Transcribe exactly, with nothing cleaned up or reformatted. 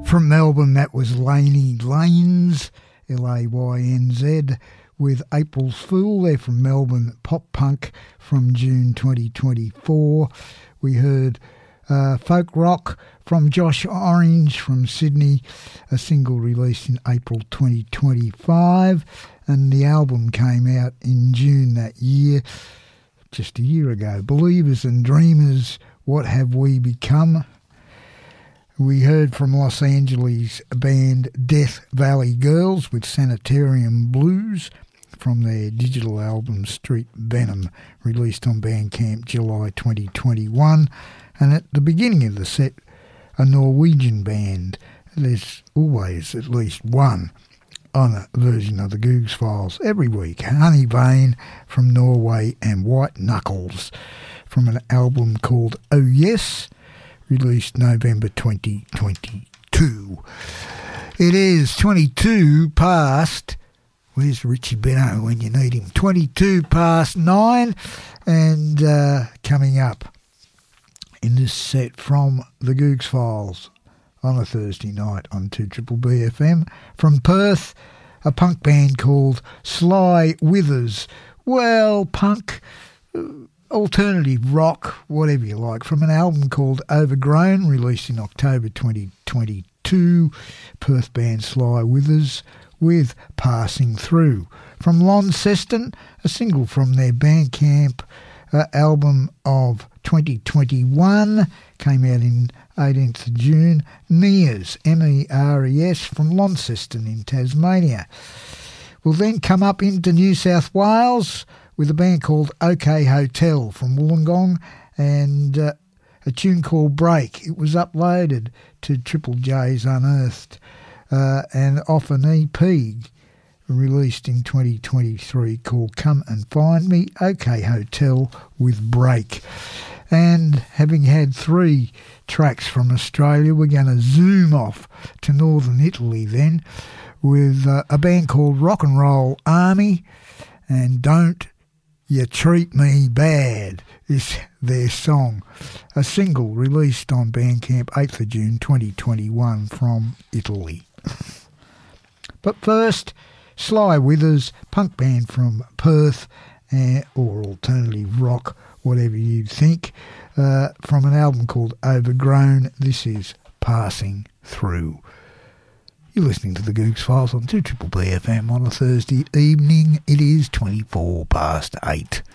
From Melbourne, that was Laney Lanes, L A Y N Z, with April's Fool. They're from Melbourne, pop punk from June twenty twenty-four. We heard uh, folk rock from Josh Orange from Sydney, a single released in April twenty twenty-five, and the album came out in June that year, just a year ago. Believers and Dreamers, What Have We Become? We heard from Los Angeles band Death Valley Girls with Sanitarium Blues from their digital album Street Venom, released on Bandcamp July twenty twenty-one. And at the beginning of the set, a Norwegian band. There's always at least one on a version of the Googs Files every week. Honey Vein from Norway and White Knuckles from an album called Oh Yes, released November twenty twenty-two. It is twenty-two past... Where's Richie Beno when you need him? twenty-two past nine, and uh, coming up in this set from the Googs Files on a Thursday night on two B B F M, from Perth, a punk band called Sly Withers. Well, punk... Uh, alternative rock, whatever you like, from an album called Overgrown, released in October twenty twenty-two. Perth band Sly Withers with Passing Through. From Launceston, a single from their Bandcamp uh, album of twenty twenty-one, came out in eighteenth of June, Meres, M E R E S, from Launceston in Tasmania. We'll then come up into New South Wales with a band called OK Hotel from Wollongong, and uh, a tune called Break. It was uploaded to Triple J's Unearthed, uh, and off an E P released in twenty twenty-three called Come and Find Me, OK Hotel with Break. And having had three tracks from Australia, we're going to zoom off to northern Italy then with uh, a band called Rock and Roll Army, and Don't You Treat Me Bad is their song, a single released on Bandcamp eighth of June twenty twenty-one from Italy. But first, Sly Withers, punk band from Perth, uh, or alternative rock, whatever you think, uh, from an album called Overgrown. This is Passing Through. You're listening to the Googs Files on two B B F M on a Thursday evening. It is twenty-four past eight.